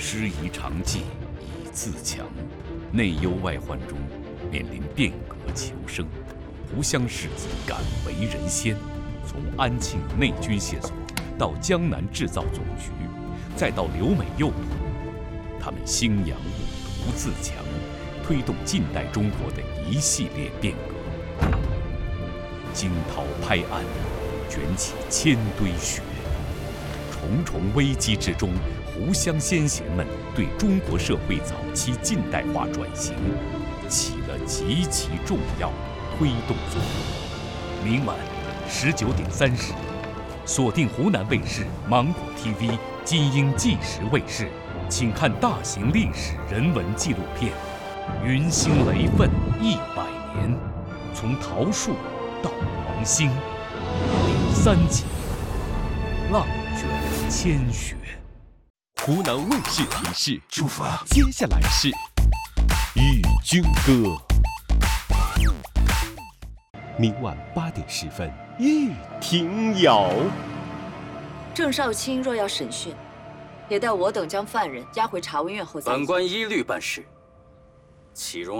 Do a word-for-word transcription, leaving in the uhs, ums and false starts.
师夷长技以自强，内忧外患中面临变革求生。湖湘世子敢为人先，从安庆内军械所到江南制造总局，再到留美诱捕，他们兴扬五图自强，推动近代中国的一系列变革。惊涛拍岸，卷起千堆雪。重重危机之中，湖湘先贤们对中国社会早期近代化转型起了极其重要的推动作用。明晚十九点三十，锁定湖南卫视、芒果 T V、金鹰纪实卫视，请看大型历史人文纪录片《云星雷奋一百年》，从桃树到黄兴，第三集，浪卷千雪。 湖南卫视提示： 出发。 接下来是《与君歌》。明晚八点十分，玉庭瑶。 郑少卿若要审讯，也待我等将犯人押回查温院后再议。 本官一律办事，岂容